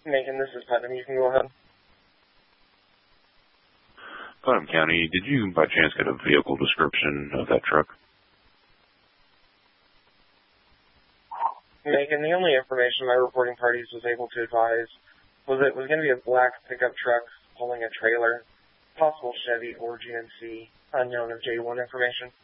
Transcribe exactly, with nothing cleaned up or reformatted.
Macon, this is Putnam. You can go ahead. Putnam County, did you by chance get a vehicle description of that truck? Macon, the only information my reporting parties was able to advise was it was going to be a black pickup truck pulling a trailer, possible Chevy or G M C, unknown of J one information.